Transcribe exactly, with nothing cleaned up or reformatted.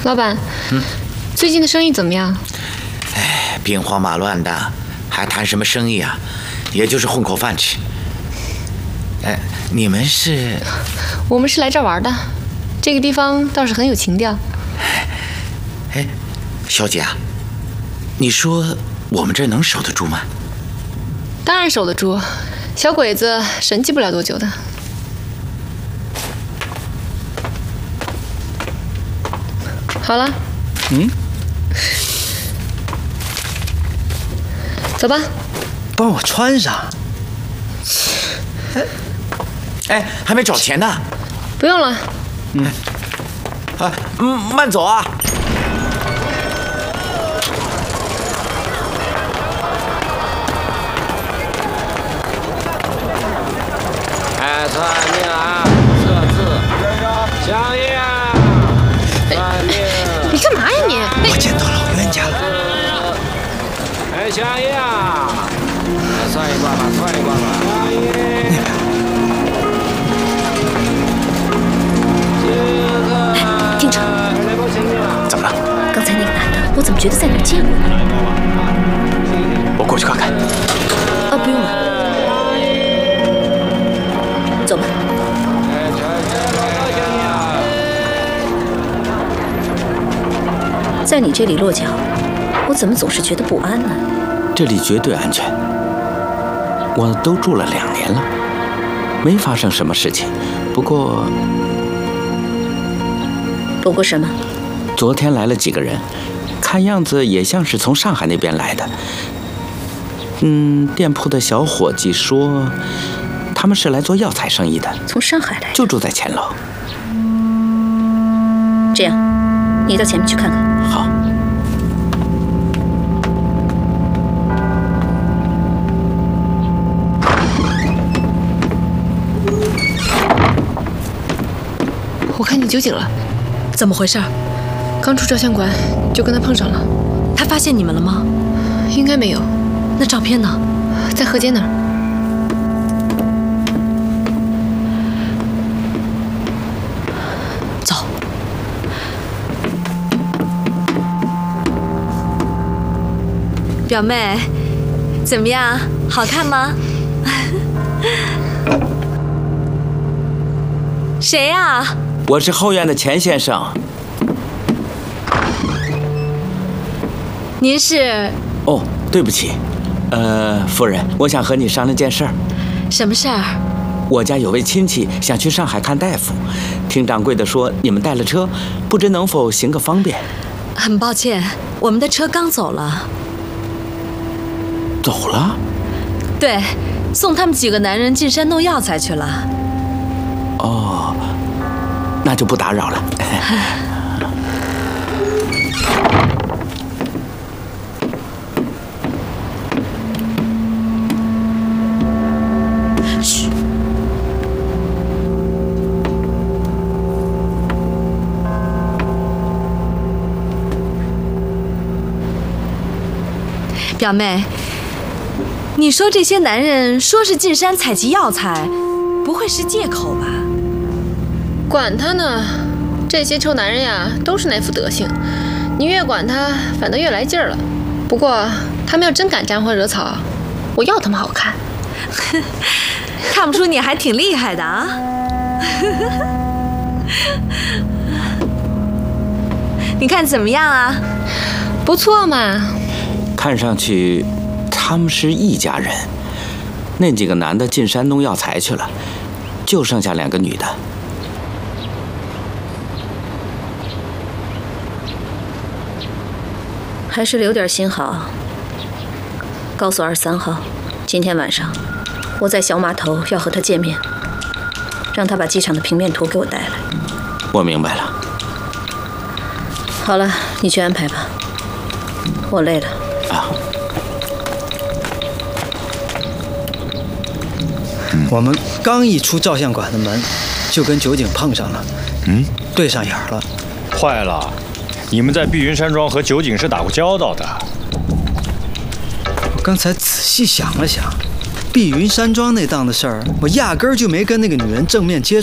老板，嗯，最近的生意怎么样？ 哎，兵荒马乱的，还谈什么生意啊？也就是混口饭吃。哎，你们是？ 我们是来这儿玩的，这个地方倒是很有情调。 哎，小姐啊，你说我们这能守得住吗？ 当然守得住，小鬼子神气不了多久的。好了， 嗯， 走吧。 帮我穿上。 哎，哎，还没找钱呢。 不用了。 嗯。啊，嗯，慢走啊。 哎，算命啊，测字，相应。算命。 你干嘛呀你？ 我见到老冤家了。 哎，相应。算一卦吧，算一卦吧。相应。 厅长， 怎么了？ 刚才那个男的，我怎么觉得在哪儿见过呢？ 我过去看看。 啊，不用了，走吧。在你这里落脚，我怎么总是觉得不安呢？ 这里绝对安全，我都住了两年了，没发生什么事情。不过， 不过什么？ 昨天来了几个人，看样子也像是从上海那边来的。嗯，店铺的小伙计说，他们是来做药材生意的。 从上海来？ 就住在前楼。 这样，你到前面去看看。 好。 我看见酒井了。 怎么回事？ 刚出照相馆就跟他碰上了。 他发现你们了吗？ 应该没有。 那照片呢？ 在河间那儿。 走。表妹，怎么样？好看吗？谁呀？ 我是后院的钱先生。 您是？ 哦，对不起，呃，夫人，我想和你商量件事儿。 什么事儿？ 我家有位亲戚想去上海看大夫，听掌柜的说你们带了车，不知能否行个方便？ 很抱歉，我们的车刚走了。 走了？ 对，送他们几个男人进山弄药材去了。 哦，那就不打扰了。 嘘。 表妹，你说这些男人说是进山采集药材，不会是借口吧？ 管他呢，这些臭男人呀，都是那副德行。你越管他，反倒越来劲儿了。不过他们要真敢沾花惹草，我要他们好看。 看不出你还挺厉害的啊！你看怎么样啊？ 不错嘛。 看上去他们是一家人。那几个男的进山弄药材去了，就剩下两个女的。 还是留点心好。告诉二十三号，今天晚上我在小码头要和他见面，让他把机场的平面图给我带来。 我明白了。 好了，你去安排吧，我累了。 啊。 我们刚一出照相馆的门，就跟酒井碰上了。 嗯， 对上眼了。 坏了，你们在碧云山庄和酒井是打过交道的。 我刚才仔细想了想，碧云山庄那档的事儿，我压根儿就没跟那个女人正面接触。